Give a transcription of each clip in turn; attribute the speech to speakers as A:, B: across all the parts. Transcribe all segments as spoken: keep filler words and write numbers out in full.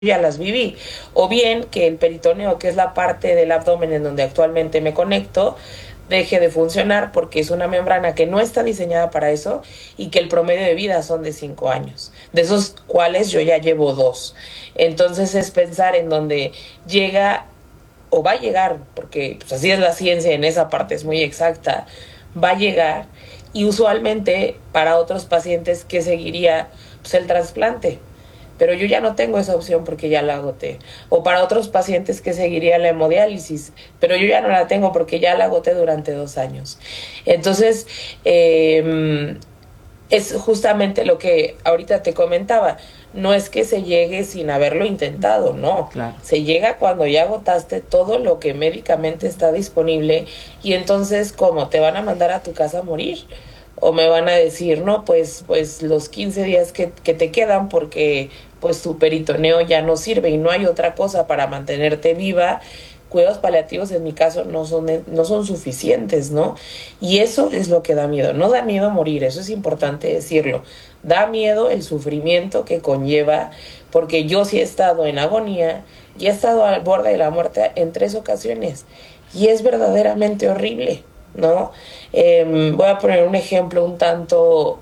A: ya las viví, o bien que el peritoneo, que es la parte del abdomen en donde actualmente me conecto, deje de funcionar porque es una membrana que no está diseñada para eso y que el promedio de vida son de cinco años, de esos cuales yo ya llevo dos. Entonces es pensar en donde llega o va a llegar, porque pues así es la ciencia, en esa parte es muy exacta, va a llegar, y usualmente para otros pacientes que seguiría pues el trasplante. Pero yo ya no tengo esa opción porque ya la agoté. O para otros pacientes que seguiría la hemodiálisis, pero yo ya no la tengo porque ya la agoté durante dos años. Entonces, eh, es justamente lo que ahorita te comentaba. No es que se llegue sin haberlo intentado, no.
B: Claro.
A: Se llega cuando ya agotaste todo lo que médicamente está disponible y entonces, ¿cómo? ¿Te van a mandar a tu casa a morir? O me van a decir, no, pues, pues los quince días que, que te quedan porque pues tu peritoneo ya no sirve y no hay otra cosa para mantenerte viva. Cuidados paliativos en mi caso no son, no son suficientes, ¿no? Y eso es lo que da miedo. No da miedo morir, eso es importante decirlo. Da miedo el sufrimiento que conlleva, porque yo sí he estado en agonía y he estado al borde de la muerte en tres ocasiones. Y es verdaderamente horrible, ¿no? Eh, voy a poner un ejemplo un tanto...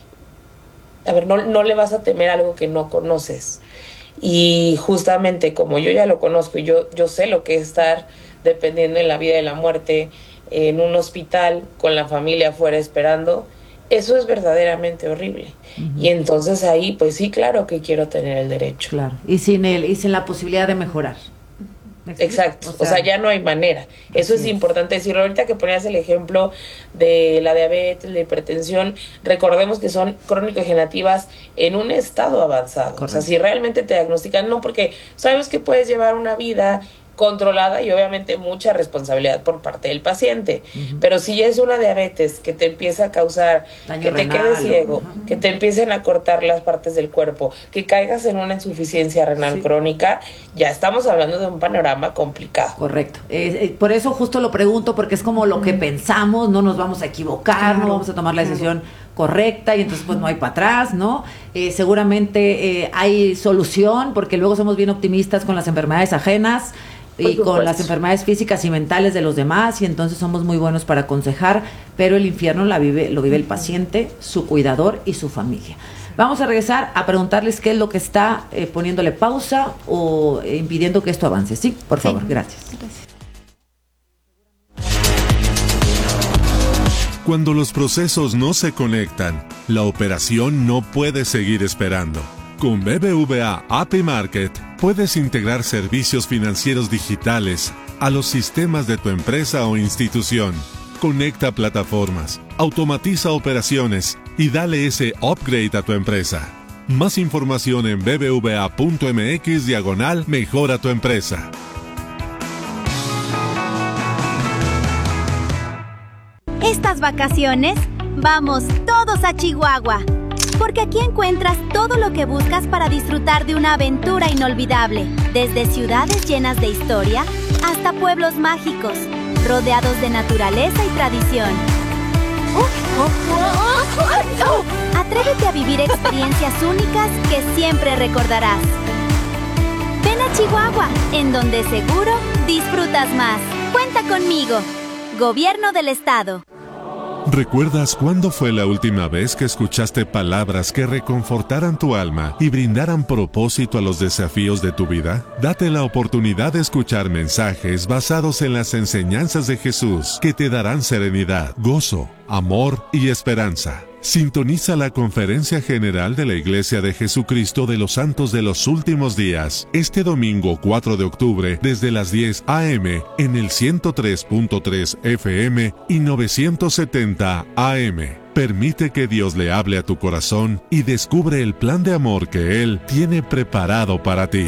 A: A ver, no, no le vas a temer algo que no conoces. Y justamente como yo ya lo conozco y yo, yo sé lo que es estar dependiendo en la vida y la muerte en un hospital con la familia afuera esperando, eso es verdaderamente horrible. Uh-huh. Y entonces ahí, pues sí, claro que quiero tener el derecho.
B: Claro, y sin el, y sin la posibilidad de mejorar.
A: Exacto, o sea, o sea, ya no hay manera. Eso es, es importante decirlo. Ahorita que ponías el ejemplo de la diabetes, la hipertensión, recordemos que son crónico-degenerativas en un estado avanzado. Correcto. O sea, si realmente te diagnostican, no, porque sabes que puedes llevar una vida controlada y obviamente mucha responsabilidad por parte del paciente, uh-huh. Pero si ya es una diabetes que te empieza a causar daño que renal, te quedes ciego, uh-huh. Que te empiecen a cortar las partes del cuerpo, que caigas en una insuficiencia renal sí. crónica, ya estamos hablando de un panorama complicado.
B: Correcto, eh, eh, por eso justo lo pregunto, porque es como lo que pensamos, no nos vamos a equivocar, claro, no vamos a tomar la decisión claro. correcta y entonces pues no hay para atrás, ¿no? Eh, seguramente eh, hay solución, porque luego somos bien optimistas con las enfermedades ajenas y con las enfermedades físicas y mentales de los demás, y entonces somos muy buenos para aconsejar, pero el infierno la vive, lo vive el paciente, su cuidador y su familia. Vamos a regresar a preguntarles qué es lo que está eh, poniéndole pausa o eh, impidiendo que esto avance. Sí, por sí. favor, gracias. Gracias.
C: Cuando los procesos no se conectan, la operación no puede seguir esperando. Con B B V A A P I Market puedes integrar servicios financieros digitales a los sistemas de tu empresa o institución. Conecta plataformas, automatiza operaciones y dale ese upgrade a tu empresa. Más información en bbva.mx diagonal mejora tu empresa.
D: Estas vacaciones, vamos todos a Chihuahua. Porque aquí encuentras todo lo que buscas para disfrutar de una aventura inolvidable. Desde ciudades llenas de historia hasta pueblos mágicos, rodeados de naturaleza y tradición. Atrévete a vivir experiencias únicas que siempre recordarás. Ven a Chihuahua, en donde seguro disfrutas más. Cuenta conmigo. Gobierno del Estado.
C: ¿Recuerdas cuándo fue la última vez que escuchaste palabras que reconfortaran tu alma y brindaran propósito a los desafíos de tu vida? Date la oportunidad de escuchar mensajes basados en las enseñanzas de Jesús que te darán serenidad, gozo, amor y esperanza. Sintoniza la Conferencia General de la Iglesia de Jesucristo de los Santos de los Últimos Días, este domingo cuatro de octubre, desde las diez a eme, en el ciento tres punto tres efe eme y novecientos setenta a eme. Permite que Dios le hable a tu corazón y descubre el plan de amor que Él tiene preparado para ti.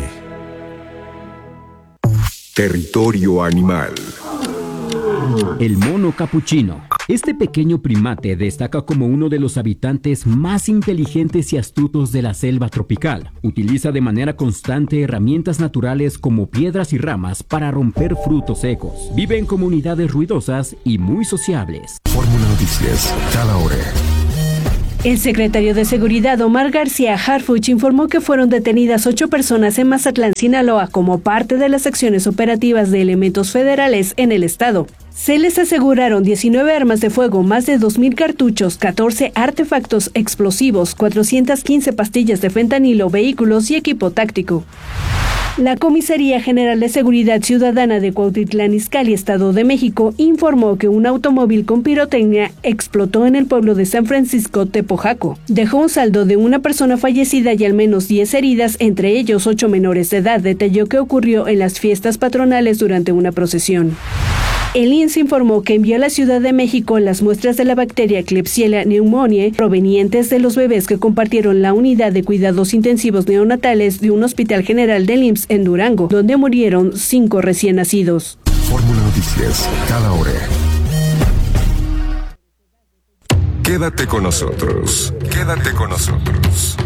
E: Territorio Animal.
F: El mono capuchino. Este pequeño primate destaca como uno de los habitantes más inteligentes y astutos de la selva tropical. Utiliza de manera constante herramientas naturales como piedras y ramas para romper frutos secos. Vive en comunidades ruidosas y muy sociables.
E: Fórmula Noticias, cada hora.
G: El secretario de Seguridad, Omar García Harfuch, informó que fueron detenidas ocho personas en Mazatlán, Sinaloa, como parte de las acciones operativas de elementos federales en el estado. Se les aseguraron diecinueve armas de fuego, más de dos mil cartuchos, catorce artefactos explosivos, cuatrocientas quince pastillas de fentanilo, vehículos y equipo táctico. La Comisaría General de Seguridad Ciudadana de Cuautitlán Izcalli, Estado de México, informó que un automóvil con pirotecnia explotó en el pueblo de San Francisco Tepojaco. Dejó un saldo de una persona fallecida y al menos diez heridas, entre ellos ocho menores de edad, detalló que ocurrió en las fiestas patronales durante una procesión. El I N S informó que envió a la Ciudad de México las muestras de la bacteria Klebsiella pneumoniae provenientes de los bebés que compartieron la unidad de cuidados intensivos neonatales de un hospital general del I M S S en Durango, donde murieron cinco recién nacidos.
E: Fórmula Noticias, cada hora. Quédate con nosotros. Quédate con nosotros.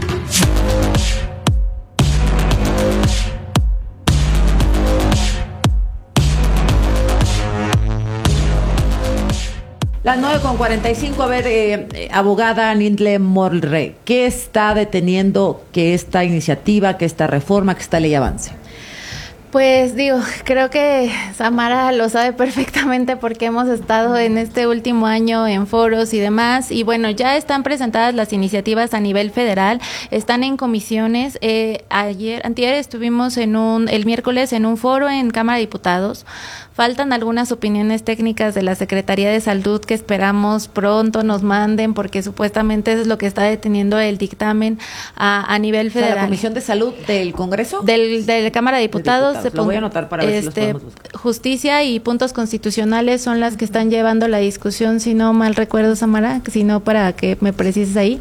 B: Las nueve con cuarenta y cinco, a ver, eh, eh, abogada Nindle Morre, ¿qué está deteniendo que esta iniciativa, que esta reforma, que esta ley avance?
H: Pues digo, creo que Samara lo sabe perfectamente porque hemos estado en este último año en foros y demás, y bueno, ya están presentadas las iniciativas a nivel federal, están en comisiones. Eh, ayer, antier estuvimos en un, el miércoles en un foro en Cámara de Diputados. Faltan algunas opiniones técnicas de la Secretaría de Salud que esperamos pronto nos manden, porque supuestamente eso es lo que está deteniendo el dictamen a, a nivel federal.
B: O sea, ¿la Comisión de Salud del Congreso?
H: Del, de la Cámara de Diputados.
B: De diputados. Lo voy a anotar para ver este, si los podemos buscar.
H: Justicia y puntos constitucionales son las que están llevando la discusión, si no mal recuerdo, Samara, si no, para que me precises ahí.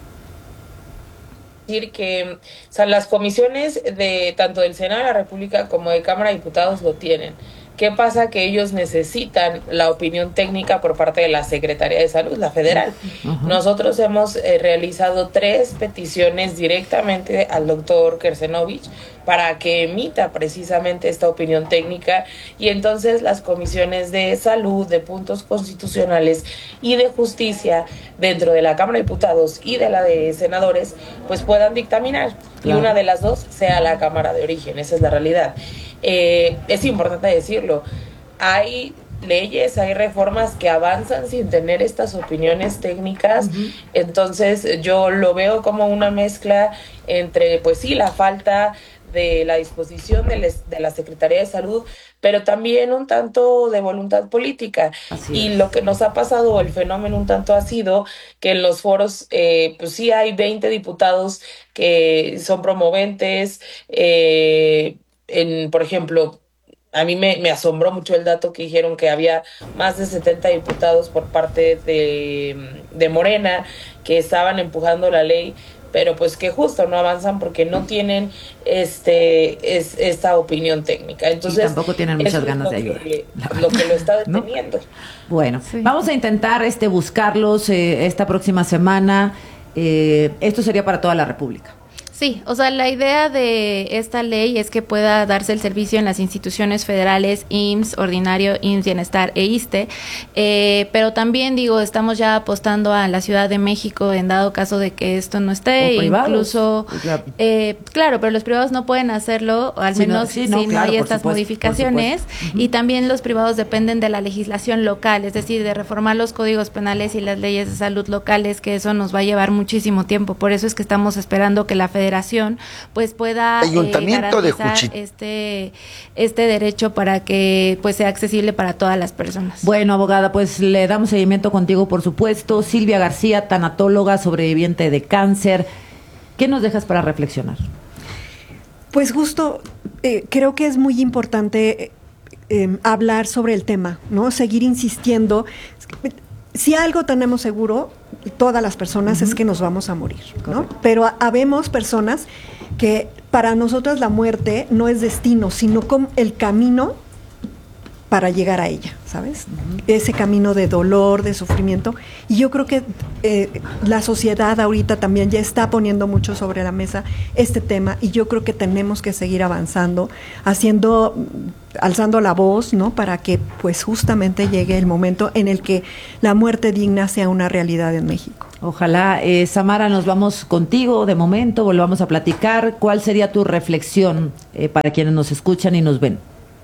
A: Decir que o sea, las comisiones de tanto del Senado de la República como de Cámara de Diputados lo tienen. ¿Qué pasa? Que ellos necesitan la opinión técnica por parte de la Secretaría de Salud, la federal. Uh-huh. Nosotros hemos eh, realizado tres peticiones directamente al doctor Kersenovich para que emita precisamente esta opinión técnica, y entonces las comisiones de salud, de puntos constitucionales y de justicia dentro de la Cámara de Diputados y de la de senadores pues puedan dictaminar, claro, y una de las dos sea la Cámara de origen. Esa es la realidad. Eh, es importante decirlo, hay leyes, hay reformas que avanzan sin tener estas opiniones técnicas. Uh-huh. Entonces yo lo veo como una mezcla entre, pues sí, la falta de la disposición de, les, de la Secretaría de Salud, pero también un tanto de voluntad política. Así y es. Lo que nos ha pasado, el fenómeno un tanto ha sido que en los foros, eh, pues sí hay veinte diputados que son promoventes. eh, en, por ejemplo, a mí me, me asombró mucho el dato que dijeron que había más de setenta diputados por parte de, de Morena que estaban empujando la ley, pero pues que justo no avanzan porque no tienen este es, esta opinión técnica. Entonces,
B: y tampoco tienen muchas ganas de ayudar.
A: Que, lo que lo está deteniendo. ¿No?
B: Bueno, sí. Vamos a intentar este buscarlos eh, esta próxima semana. Eh, esto sería para toda la República.
H: Sí, o sea, la idea de esta ley es que pueda darse el servicio en las instituciones federales, I M S S, Ordinario, I M S S Bienestar e ISSSTE, eh, pero también, digo, estamos ya apostando a la Ciudad de México en dado caso de que esto no esté, incluso, eh, claro, pero los privados no pueden hacerlo, al sí, menos no, sí, no, si claro, no hay estas supuesto, modificaciones, uh-huh. Y también los privados dependen de la legislación local, es decir, de reformar los códigos penales y las leyes de salud locales, que eso nos va a llevar muchísimo tiempo, por eso es que estamos esperando que la Federación pues pueda eh, garantizar este este derecho para que pues sea accesible para todas las personas.
B: Bueno, abogada, pues le damos seguimiento contigo, por supuesto. Silvia García, tanatóloga, sobreviviente de cáncer, ¿qué nos dejas para reflexionar?
I: Pues justo eh, creo que es muy importante eh, hablar sobre el tema, ¿no? Seguir insistiendo. Si algo tenemos seguro, todas las personas, uh-huh, es que nos vamos a morir, ¿no? Correcto. Pero habemos personas que para nosotras la muerte no es destino, sino como el camino para llegar a ella, ¿sabes? Uh-huh. Ese camino de dolor, de sufrimiento. Y yo creo que eh, la sociedad ahorita también ya está poniendo mucho sobre la mesa este tema, y yo creo que tenemos que seguir avanzando, haciendo, alzando la voz, ¿no? Para que pues justamente llegue el momento en el que la muerte digna sea una realidad en México.
B: Ojalá. Eh, Samara, nos vamos contigo de momento, volvamos a platicar. ¿Cuál sería tu reflexión eh, para quienes nos escuchan y nos ven?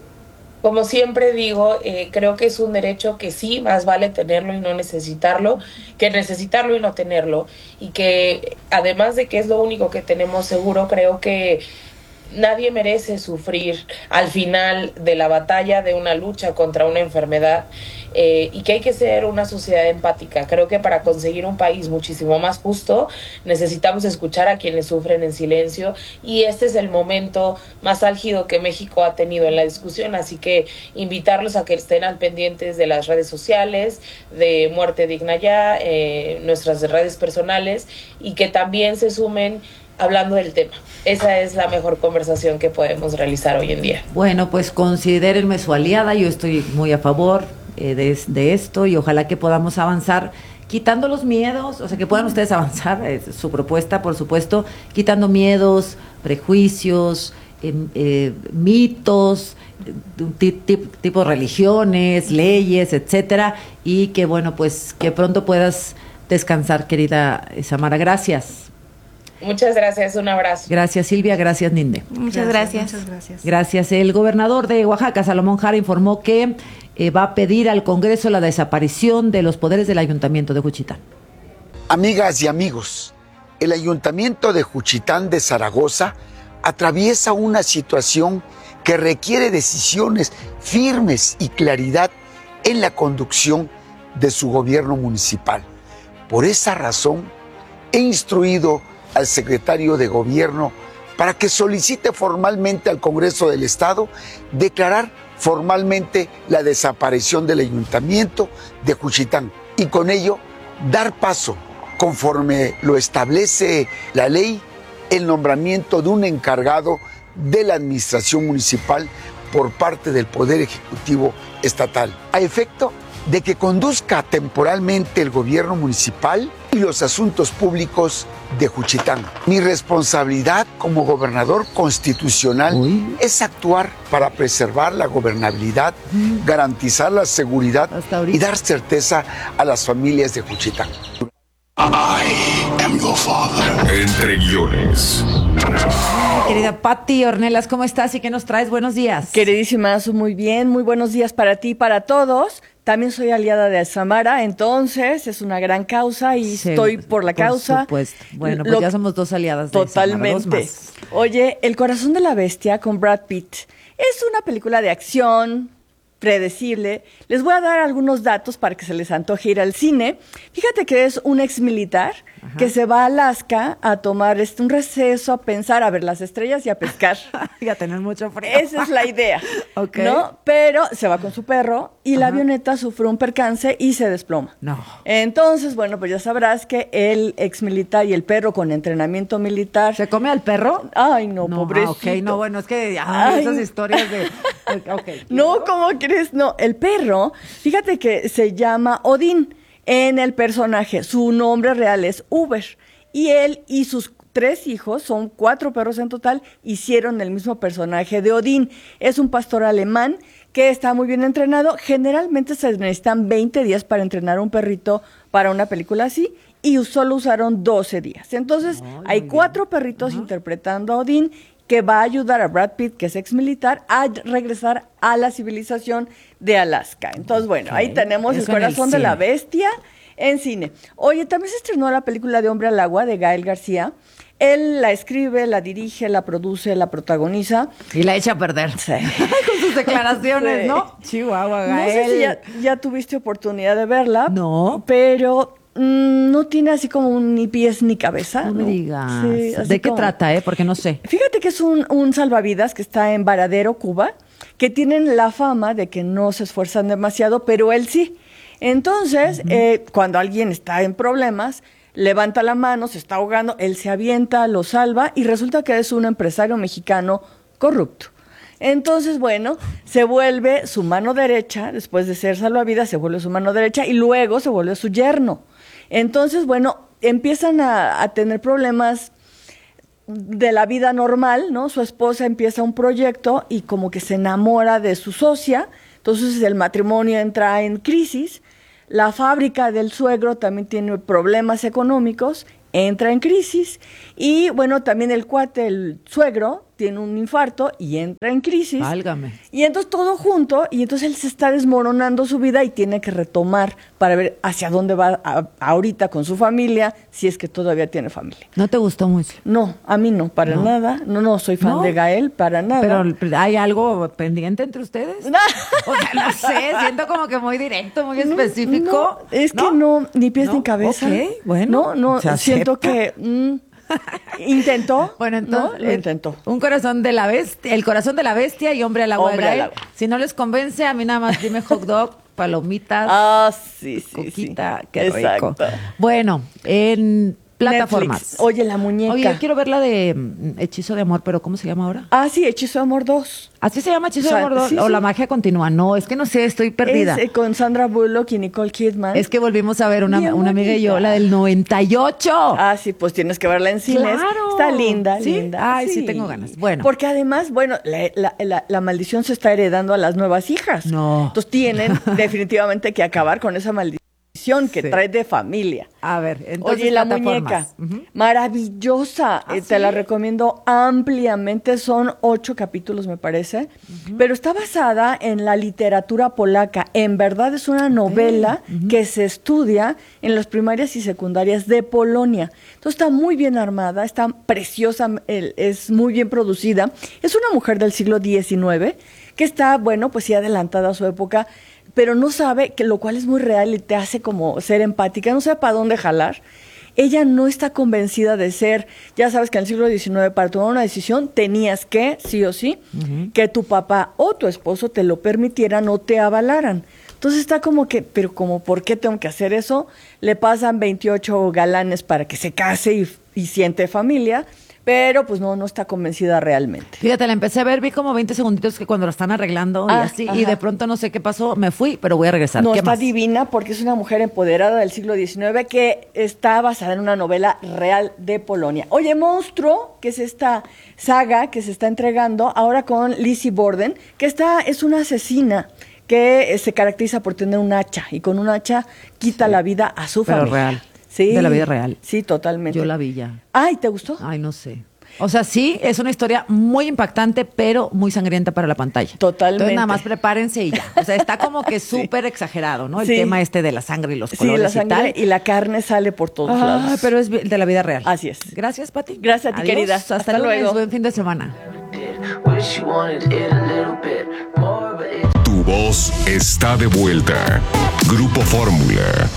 A: Como siempre digo, eh, creo que es un derecho que sí, más vale tenerlo y no necesitarlo, que necesitarlo y no tenerlo. Y que además de que es lo único que tenemos seguro, creo que nadie merece sufrir al final de la batalla de una lucha contra una enfermedad, eh, y que hay que ser una sociedad empática. Creo que para conseguir un país muchísimo más justo necesitamos escuchar a quienes sufren en silencio, y este es el momento más álgido que México ha tenido en la discusión, así que invitarlos a que estén al pendientes de las redes sociales, de Muerte Digna Ya, eh, nuestras redes personales, y que también se sumen hablando del tema. Esa es la mejor conversación que podemos realizar hoy en día.
B: Bueno, pues considérenme su aliada, yo estoy muy a favor eh, de, de esto, y ojalá que podamos avanzar quitando los miedos, o sea, que puedan ustedes avanzar, es su propuesta, por supuesto, quitando miedos, prejuicios, eh, eh, mitos, eh, tipo religiones, leyes, etcétera, y que bueno, pues que pronto puedas descansar, querida Samara. Gracias.
A: Muchas gracias, un abrazo.
B: Gracias, Silvia, gracias, Ninde.
H: Muchas gracias.
I: Muchas gracias.
B: Gracias. El gobernador de Oaxaca, Salomón Jara, informó que eh, va a pedir al Congreso la desaparición de los poderes del Ayuntamiento de Juchitán.
J: Amigas y amigos, el Ayuntamiento de Juchitán de Zaragoza atraviesa una situación que requiere decisiones firmes y claridad en la conducción de su gobierno municipal. Por esa razón, he instruido al secretario de Gobierno para que solicite formalmente al Congreso del Estado declarar formalmente la desaparición del Ayuntamiento de Juchitán y con ello dar paso, conforme lo establece la ley, el nombramiento de un encargado de la administración municipal por parte del Poder Ejecutivo Estatal, a efecto de que conduzca temporalmente el gobierno municipal y los asuntos públicos de Juchitán. Mi responsabilidad como gobernador constitucional Uy. es actuar para preservar la gobernabilidad, mm. garantizar la seguridad y dar certeza a las familias de Juchitán.
E: I am your father. Entre guiones.
B: Querida Pati Ornelas, ¿cómo estás y qué nos traes? Buenos días.
K: Queridísima, muy bien, muy buenos días para ti y para todos. También soy aliada de Samara, entonces es una gran causa y sí, estoy por la causa.
B: Por supuesto. Bueno, pues Lo, ya somos dos aliadas de
K: totalmente.
B: Samara, dos más.
K: Oye, El corazón de la bestia con Brad Pitt es una película de acción predecible. Les voy a dar algunos datos para que se les antoje ir al cine. Fíjate que es un ex militar Ajá. que se va a Alaska a tomar este, un receso, a pensar, a ver las estrellas y a pescar.
B: Y a tener mucho frío.
K: Esa es la idea,
B: okay.
K: ¿no? Pero se va con su perro y Ajá. la avioneta sufre un percance y se desploma.
B: No.
K: Entonces, bueno, pues ya sabrás que el ex militar y el perro con entrenamiento militar...
B: ¿Se come al perro?
K: Ay, no,
B: no
K: pobrecito.
B: Ah, ok, no, bueno, es que ay, esas historias de... Okay.
K: No, ¿cómo crees? No, el perro, fíjate que se llama Odín en el personaje. Su nombre real es Uber. Y él y sus tres hijos, son cuatro perros en total, hicieron el mismo personaje de Odín. Es un pastor alemán que está muy bien entrenado. Generalmente se necesitan veinte días para entrenar un perrito para una película así. Y solo usaron doce días. Entonces, oh, hay cuatro bien. perritos uh-huh. interpretando a Odín, que va a ayudar a Brad Pitt, que es ex militar, a regresar a la civilización de Alaska. Entonces, bueno, okay. ahí tenemos Eso El corazón el de la bestia en cine. Oye, también se estrenó la película de Hombre al agua, de Gael García. Él la escribe, la dirige, la produce, la protagoniza.
B: Y la echa a perder.
K: Sí.
B: Con sus declaraciones, sí. ¿no? Chihuahua, Gael.
K: No sé si ya, ya tuviste oportunidad de verla.
B: No.
K: Pero... no tiene así como un ni pies ni cabeza.
B: No,
K: ¿no?
B: me digas.
K: Sí,
B: ¿De qué
K: como...
B: trata, eh? Porque no sé.
K: Fíjate que es un, un salvavidas que está en Varadero, Cuba, que tienen la fama de que no se esfuerzan demasiado, pero él sí. Entonces, uh-huh. eh, cuando alguien está en problemas, levanta la mano, se está ahogando, él se avienta, lo salva y resulta que es un empresario mexicano corrupto. Entonces, bueno, se vuelve su mano derecha, después de ser salvavidas, se vuelve su mano derecha y luego se vuelve su yerno. Entonces, bueno, empiezan a, a tener problemas de la vida normal, ¿no? Su esposa empieza un proyecto y como que se enamora de su socia, entonces el matrimonio entra en crisis, La fábrica del suegro también tiene problemas económicos, entra en crisis y bueno, también el cuate, el suegro, tiene un infarto y entra en crisis.
B: Válgame.
K: Y entonces todo junto, y entonces él se está desmoronando su vida y tiene que retomar para ver hacia dónde va a, ahorita con su familia, si es que todavía tiene familia.
B: ¿No te gustó mucho?
K: No, a mí no, para
B: no.
K: nada. No, no, soy fan
B: ¿No?
K: de Gael, para nada.
B: Pero ¿hay algo pendiente entre ustedes? No. O sea, no sé, siento como que muy directo, muy
K: no,
B: específico.
K: No, es
B: ¿No?
K: que no, ni pies
B: ¿No?
K: ni cabeza.
B: Ok, bueno.
K: No, no,
B: se
K: siento
B: acepta.
K: que... Mm, intentó.
B: Bueno, entonces,
K: ¿no? Lo intentó.
B: Un corazón de la bestia, el corazón de la bestia y hombre al agua.
K: Hombre al agua.
B: Si no les convence, a mí nada más dime hot dog, palomitas.
K: Ah, sí, sí,
B: coquita,
K: sí.
B: qué
K: Exacto.
B: rico. Bueno, en plataformas.
K: Netflix. Oye, la muñeca.
B: Oye, quiero ver la de mm, Hechizo de Amor, pero ¿cómo se llama ahora?
K: Ah, sí, Hechizo de Amor dos.
B: ¿Así se llama Hechizo
K: O sea,
B: de Amor dos?
K: sí,
B: ¿O
K: sí.
B: La magia continúa? No, es que no sé, estoy perdida.
K: Es, eh, con Sandra Bullock y Nicole Kidman.
B: Es que volvimos a ver una,
K: Bien
B: una amiga y yo,
K: bonita.
B: la del noventa y ocho.
K: Ah, sí, pues tienes que verla en cines.
B: Claro.
K: Está linda,
B: ¿Sí?
K: linda.
B: Ay, sí, tengo ganas. Bueno.
K: Porque además, bueno, la, la, la, la maldición se está heredando a las nuevas hijas.
B: No.
K: Entonces tienen definitivamente que acabar con esa maldición que
B: Sí.
K: trae de familia.
B: A ver, entonces
K: Oye, la
B: plataformas.
K: muñeca,
B: Ujú.
K: maravillosa,
B: ¿Ah,
K: eh,
B: sí?
K: te la recomiendo ampliamente, son ocho capítulos me parece, pero está basada en la literatura polaca, en verdad es una novela que se estudia en las primarias y secundarias de Polonia, entonces está muy bien armada, está preciosa, el- es muy bien producida, es una mujer del siglo diecinueve que está, bueno, pues sí adelantada a su época, pero no sabe, que lo cual es muy real y te hace como ser empática, no sabe para dónde jalar. Ella no está convencida de ser, ya sabes que en el siglo diecinueve para tomar una decisión tenías que, sí o sí, uh-huh. que tu papá o tu esposo te lo permitieran o te avalaran. Entonces está como que, pero como, ¿por qué tengo que hacer eso? Le pasan veintiocho galanes para que se case y, y siente familia, pero pues no, no está convencida realmente.
B: Fíjate, la empecé a ver, vi como veinte segunditos que cuando la están arreglando
K: Ah,
B: y así,
K: ajá.
B: y de pronto no sé qué pasó, me fui, pero voy a regresar.
K: No,
B: ¿Qué
K: está
B: más?
K: divina porque es una mujer empoderada del siglo diecinueve que está basada en una novela real de Polonia. Oye, Monstruo, que es esta saga que se está entregando ahora con Lizzie Borden, que está, es una asesina que eh, se caracteriza por tener un hacha y con un hacha quita
B: Sí.
K: la vida a su
B: Pero
K: familia.
B: real.
K: Sí.
B: De la vida real.
K: Sí, totalmente.
B: Yo la vi ya.
K: Ay, ¿te gustó?
B: Ay, no sé. O sea, sí, es una historia muy impactante, pero muy sangrienta para la pantalla.
K: Totalmente.
B: Entonces, nada más prepárense y ya. O sea, está como que
K: Sí.
B: súper exagerado, ¿no? El
K: Sí.
B: tema este de la sangre y los
K: Sí,
B: colores
K: la sangre
B: y tal.
K: y la carne sale por todos
B: Ah,
K: lados.
B: pero es de la vida real.
K: Así es.
B: Gracias, Pati.
K: Gracias a ti,
B: Adiós.
K: querida.
B: Hasta,
K: Hasta
B: lunes.
K: luego.
B: Buen fin de semana.
E: Tu voz está de vuelta. Grupo Fórmula.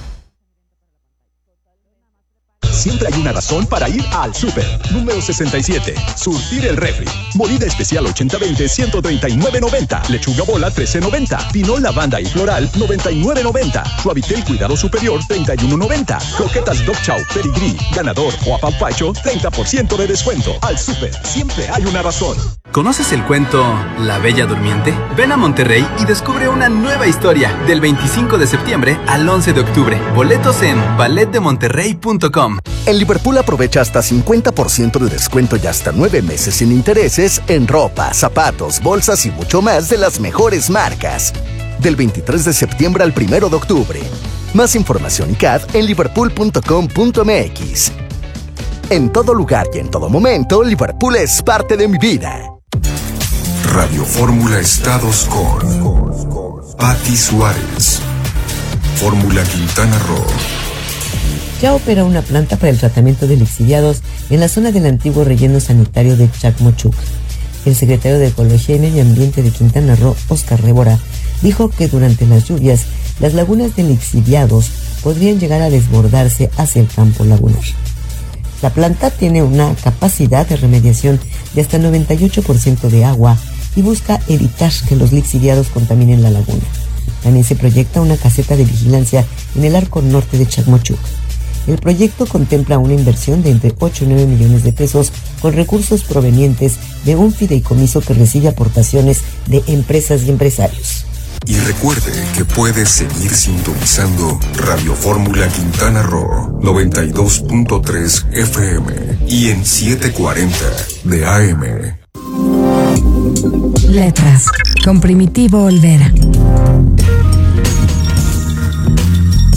L: Siempre hay una razón para ir al súper. Número sesenta y siete. Surtir el refri. Molida especial ochenta veinte, ciento treinta y nueve noventa. Lechuga bola, trece noventa. Pinol lavanda y floral, noventa y nueve noventa. Suavitel cuidado superior, treinta y uno noventa. Croquetas Dog Chow, Pedigrí, ganador o apapacho, treinta por ciento de descuento. Al súper, siempre hay una razón.
M: ¿Conoces el cuento La Bella Durmiente? Ven a Monterrey y descubre una nueva historia del veinticinco de septiembre al once de octubre. Boletos en ballet de monterrey punto com.
N: En Liverpool aprovecha hasta cincuenta por ciento de descuento y hasta nueve meses sin intereses en ropa, zapatos, bolsas y mucho más de las mejores marcas. Del veintitrés de septiembre al primero de octubre. Más información y C A D en liverpool punto com punto m x. En todo lugar y en todo momento, Liverpool es parte de mi vida.
E: Radio Fórmula Estados con Pati Suárez. Fórmula Quintana Roo.
O: Ya opera una planta para el tratamiento de lixiviados en la zona del antiguo relleno sanitario de Chacmochuc. El secretario de Ecología y Medio Ambiente de Quintana Roo, Óscar Rébora, dijo que durante las lluvias, las lagunas de lixiviados podrían llegar a desbordarse hacia el campo lagunar. La planta tiene una capacidad de remediación de hasta noventa y ocho por ciento de agua y busca evitar que los lixiviados contaminen la laguna. También se proyecta una caseta de vigilancia en el arco norte de Chacmochuc. El proyecto contempla una inversión de entre ocho y nueve millones de pesos con recursos provenientes de un fideicomiso que recibe aportaciones de empresas y empresarios.
E: Y recuerde que puede seguir sintonizando Radio Fórmula Quintana Roo noventa y dos punto tres F M y en setecientos cuarenta de A M.
P: Letras con Primitivo Olvera.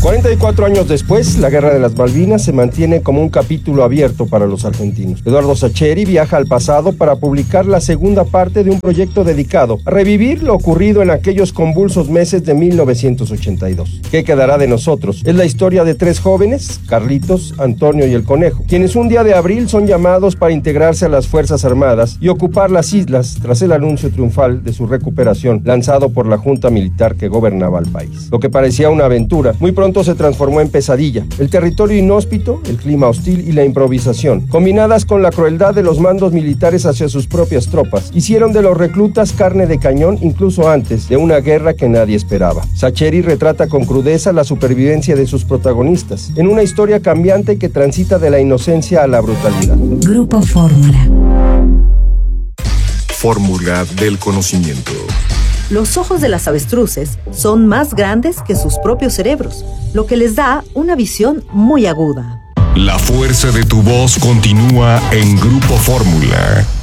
P: cuarenta y cuatro años después, la Guerra de las Malvinas se mantiene como un capítulo abierto para los argentinos. Eduardo Sacheri viaja al pasado para publicar la segunda parte de un proyecto dedicado a revivir lo ocurrido en aquellos convulsos meses de mil novecientos ochenta y dos. ¿Qué quedará de nosotros? Es la historia de tres jóvenes, Carlitos, Antonio y el Conejo, quienes un día de abril son llamados para integrarse a las Fuerzas Armadas y ocupar las islas tras el anuncio triunfal de su recuperación lanzado por la junta militar que gobernaba el país. Lo que parecía una aventura, muy pronto se transformó en pesadilla. El territorio inhóspito, el clima hostil y la improvisación, combinadas con la crueldad de los mandos militares hacia sus propias tropas, hicieron de los reclutas carne de cañón incluso antes de una guerra que nadie esperaba. Sacheri retrata con crudeza la supervivencia de sus protagonistas, en una historia cambiante que transita de la inocencia a la brutalidad.
Q: Grupo Fórmula.
E: Fórmula del conocimiento.
R: Los ojos de las avestruces son más grandes que sus propios cerebros, lo que les da una visión muy aguda.
E: La fuerza de tu voz continúa en Grupo Fórmula.